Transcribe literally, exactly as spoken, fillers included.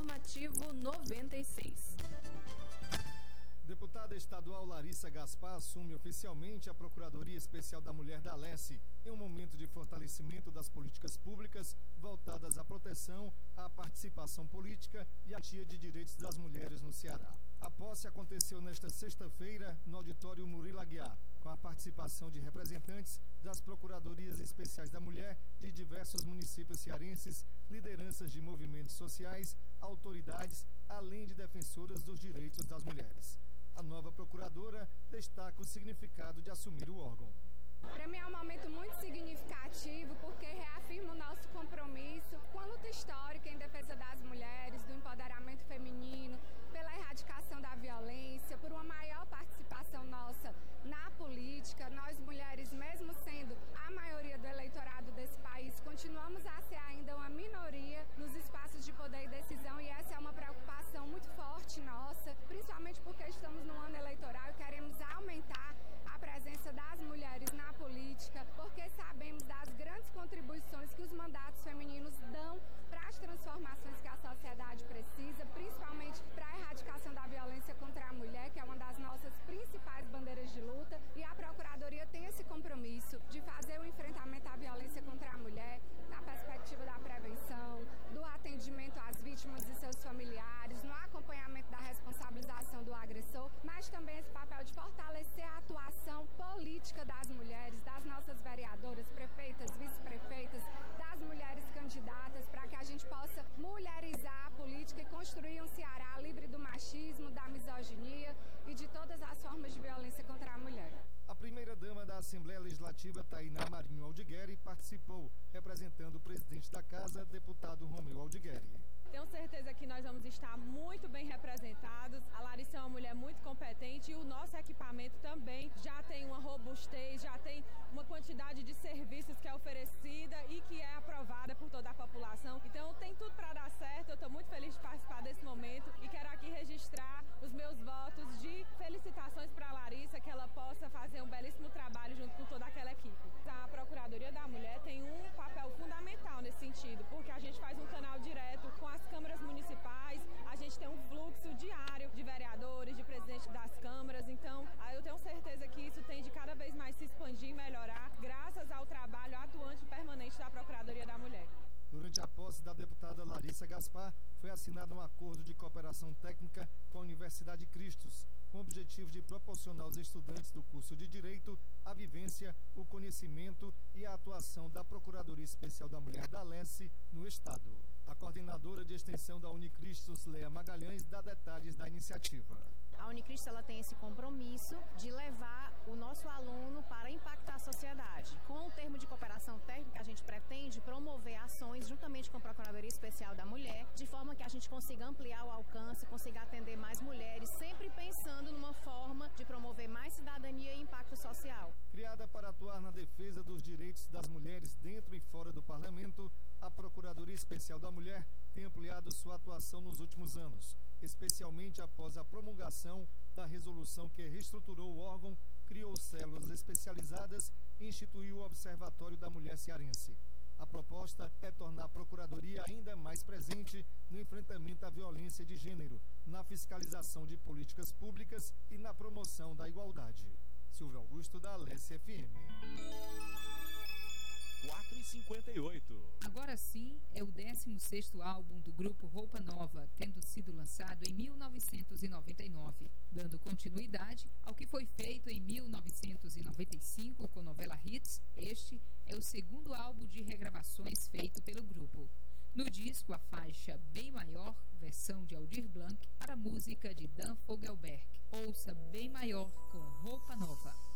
Informativo noventa e seis. Deputada estadual Larissa Gaspar assume oficialmente a Procuradoria Especial da Mulher da Alesse em um momento de fortalecimento das políticas públicas voltadas à proteção, à participação política e à garantia de direitos das mulheres no Ceará. A posse aconteceu nesta sexta-feira no auditório Murilo Aguiar, com a participação de representantes das Procuradorias Especiais da Mulher de diversos municípios cearenses, lideranças de movimentos sociais, autoridades, além de defensoras dos direitos das mulheres. A nova procuradora destaca o significado de assumir o órgão. Para mim é um momento muito significativo porque reafirma o nosso compromisso com a luta histórica em defesa das mulheres, do empoderamento feminino, pela erradicação da violência, por uma maior participação nossa na política. Nós mulheres, mesmo sendo a maioria do eleitorado desse país, continuamos a ser ainda uma minoria nos espaços de poder e decisão, e essa é uma preocupação muito forte nossa, principalmente porque estamos no ano eleitoral e queremos aumentar a presença das mulheres na política, porque sabemos das grandes contribuições que os mandatos femininos dão para as transformações que a sociedade precisa, principalmente para a erradicação da violência contra a mulher, que é uma das nossas principais bandeiras de luta, e a Procuradoria tem esse compromisso de fazer o enfrentamento à violência contra a mulher, na perspectiva da prevenção, do atendimento às vítimas e seus familiares, no acompanhamento da responsabilização do agressor, mas também esse papel de fortalecer a atuação política das mulheres, das nossas vereadoras, prefeitas, vice-prefeitas, das mulheres candidatas, para que a gente possa mulherizar a política e construir um Ceará livre do machismo, da misoginia e de todas as formas de violência contra a mulher. A primeira-dama da Assembleia Legislativa, Tainá Marinho Aldigueri, participou, representando o presidente da Casa, deputado Romeu Aldigueri. Tenho certeza que nós vamos estar muito bem representados. A Larissa é uma mulher muito competente e o nosso equipamento também já tem uma robustez, já tem uma quantidade de serviços que é oferecida e que é aprovada por toda a população. Então tem tudo para dar certo. Eu estou muito feliz de participar desse momento e quero aqui registrar os meus votos de felicitações para a Larissa, que ela possa fazer um belíssimo trabalho junto com toda aquela equipe. A Procuradoria da Mulher tem um papel fundamental nesse sentido, porque a gente faz um canal direto com as câmaras municipais, a gente tem um fluxo diário de vereadores, de presidente das câmaras, então eu tenho certeza que isso tem de cada vez mais se expandir e melhorar, graças ao trabalho atuante e permanente da Procuradoria da Mulher. Durante a posse da deputada Larissa Gaspar, foi assinado um acordo de cooperação técnica com a Universidade Cristos, com o objetivo de proporcionar aos estudantes do curso de Direito a vivência, o conhecimento e a atuação da Procuradoria Especial da Mulher da Alesse no Estado. A coordenadora de extensão da Unicristos, Leia Magalhães, dá detalhes da iniciativa. A Unicristos ela tem esse compromisso de levar o nosso aluno para impactar a sociedade. Com o termo de cooperação técnica, a gente pretende promover ações juntamente com a Procuradoria Especial da Mulher, de forma que a gente consiga ampliar o alcance, consiga atender mais mulheres, sempre pensando numa forma de promover mais cidadania e impacto social. Criada para atuar na defesa dos direitos das mulheres dentro e fora do Parlamento, a Procuradoria Especial da Mulher tem ampliado sua atuação nos últimos anos, especialmente após a promulgação da resolução que reestruturou o órgão, criou células especializadas e instituiu o Observatório da Mulher Cearense. A proposta é tornar a Procuradoria ainda mais presente no enfrentamento à violência de gênero, na fiscalização de políticas públicas e na promoção da igualdade. Silvio Augusto, da Alesse F M. quatro e cinquenta e oito. Agora sim, é o décimo sexto álbum do grupo Roupa Nova, tendo sido lançado em mil novecentos e noventa e nove, dando continuidade ao que foi feito em mil novecentos e noventa e cinco com Novela Hits. Este é o segundo álbum de regravações feito pelo grupo. No disco, a faixa Bem Maior, versão de Aldir Blanc, para a música de Dan Fogelberg. Ouça Bem Maior com Roupa Nova.